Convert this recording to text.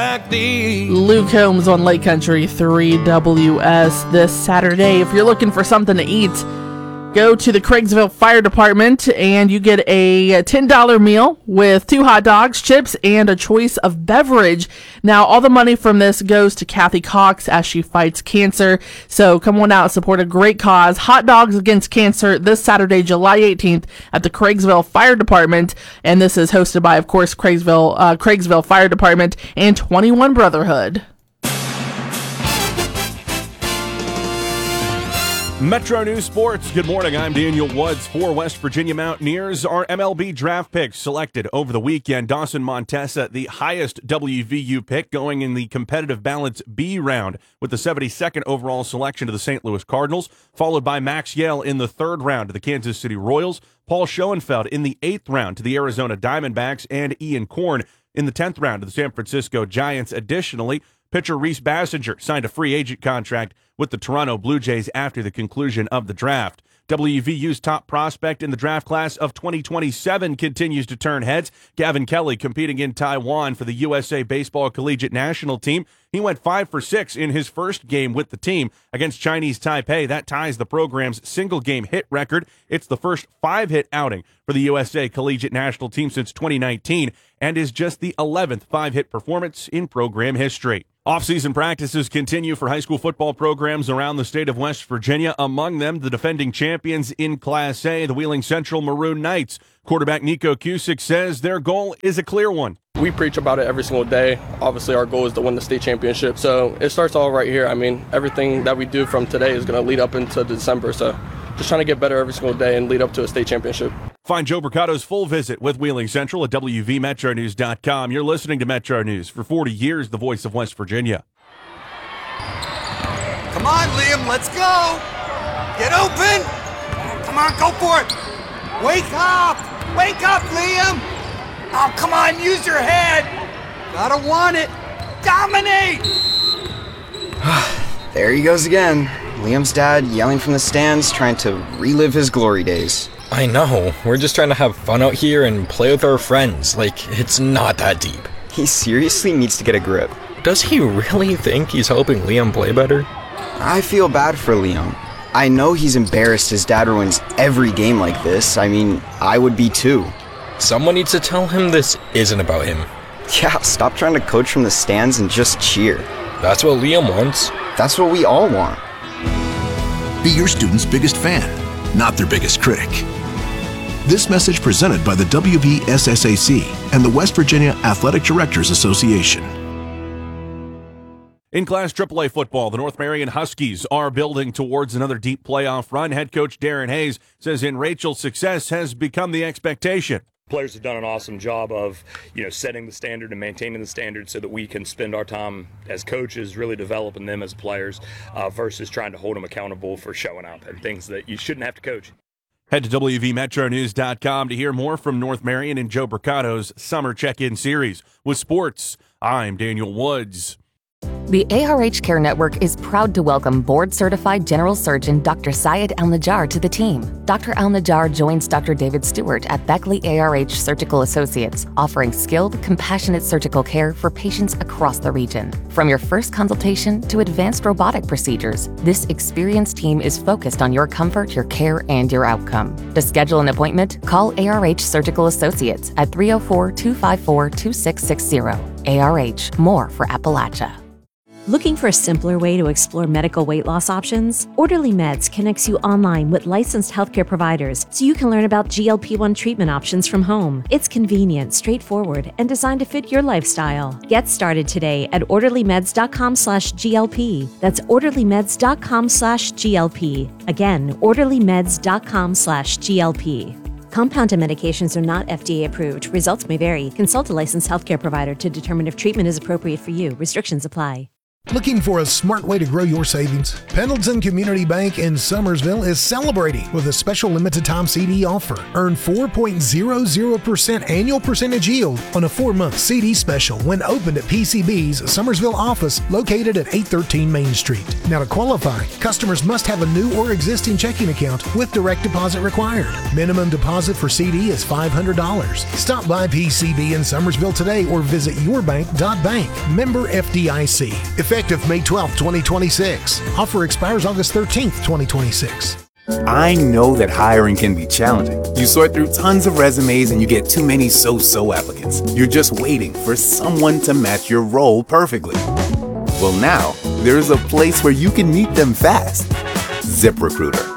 Luke Combs on Lake Country 3WS this Saturday. If you're looking for something to eat, go to the Craigsville Fire Department and you get a $10 meal with 2 hot dogs, chips, and a choice of beverage. Now, all the money from this goes to Kathy Cox as she fights cancer. So come on out and support a great cause. Hot Dogs Against Cancer this Saturday, July 18th at the Craigsville Fire Department. And this is hosted by, of course, Craigsville Fire Department and 21 Brotherhood. Metro News Sports. Good morning. I'm Daniel Woods for West Virginia Mountaineers. Our MLB draft picks selected over the weekend. Dawson Montesa, the highest WVU pick, going in the competitive balance B round with the 72nd overall selection to the St. Louis Cardinals, followed by Max Yale in the 3rd round to the Kansas City Royals, Paul Schoenfeld in the 8th round to the Arizona Diamondbacks, and Ian Korn in the 10th round to the San Francisco Giants. Additionally, pitcher Reese Bassinger signed a free agent contract with the Toronto Blue Jays after the conclusion of the draft. WVU's top prospect in the draft class of 2027 continues to turn heads. Gavin Kelly competing in Taiwan for the USA Baseball Collegiate National Team. He went 5 for 6 in his first game with the team against Chinese Taipei. That ties the program's single-game hit record. It's the first 5-hit outing for the USA Collegiate National Team since 2019 and is just the 11th 5-hit performance in program history. Off-season practices continue for high school football programs around the state of West Virginia. Among them, the defending champions in Class A, the Wheeling Central Maroon Knights. Quarterback Nico Cusick says their goal is a clear one. We preach about it every single day. Obviously, our goal is to win the state championship. So it starts all right here. I mean, everything that we do from today is going to lead up into December. So just trying to get better every single day and lead up to a state championship. Find Joe Bricato's full visit with Wheeling Central at WVMetroNews.com. You're listening to Metro News. For 40 years, the voice of West Virginia. Come on, Liam, let's go. Get open. Come on, go for it. Wake up. Wake up, Liam. Oh, come on, use your head. Gotta want it. Dominate. There he goes again. Liam's dad yelling from the stands, trying to relive his glory days. I know. We're just trying to have fun out here and play with our friends. Like, it's not that deep. He seriously needs to get a grip. Does he really think he's helping Liam play better? I feel bad for Liam. I know he's embarrassed his dad ruins every game like this. I mean, I would be too. Someone needs to tell him this isn't about him. Yeah, stop trying to coach from the stands and just cheer. That's what Liam wants. That's what we all want. Be your student's biggest fan, not their biggest critic. This message presented by the WVSSAC and the West Virginia Athletic Directors Association. In Class AAA football, the North Marion Huskies are building towards another deep playoff run. Head coach Darren Hayes says in Rachel, success has become the expectation. Players have done an awesome job of, setting the standard and maintaining the standard so that we can spend our time as coaches really developing them as players versus trying to hold them accountable for showing up and things that you shouldn't have to coach. Head to WVMetroNews.com to hear more from North Marion and Joe Bricato's Summer Check-In Series. With sports, I'm Daniel Woods. The ARH Care Network is proud to welcome board-certified general surgeon Dr. Syed Al-Najjar to the team. Dr. Al-Najjar joins Dr. David Stewart at Beckley ARH Surgical Associates, offering skilled, compassionate surgical care for patients across the region. From your first consultation to advanced robotic procedures, this experienced team is focused on your comfort, your care, and your outcome. To schedule an appointment, call ARH Surgical Associates at 304-254-2660. ARH, more for Appalachia. Looking for a simpler way to explore medical weight loss options? Orderly Meds connects you online with licensed healthcare providers so you can learn about GLP-1 treatment options from home. It's convenient, straightforward, and designed to fit your lifestyle. Get started today at orderlymeds.com/GLP. That's orderlymeds.com/GLP. Again, orderlymeds.com/GLP. Compounded medications are not FDA approved. Results may vary. Consult a licensed healthcare provider to determine if treatment is appropriate for you. Restrictions apply. Looking for a smart way to grow your savings? Pendleton Community Bank in Summersville is celebrating with a special limited time CD offer. Earn 4.00% annual percentage yield on a 4-month CD special when opened at PCB's Summersville office located at 813 Main Street. Now to qualify, customers must have a new or existing checking account with direct deposit required. Minimum deposit for CD is $500. Stop by PCB in Summersville today or visit yourbank.bank. Member FDIC. Effective May 12, 2026. Offer expires August 13th, 2026. I know that hiring can be challenging. You sort through tons of resumes and you get too many so-so applicants. You're just waiting for someone to match your role perfectly. Well, now, there's a place where you can meet them fast. ZipRecruiter.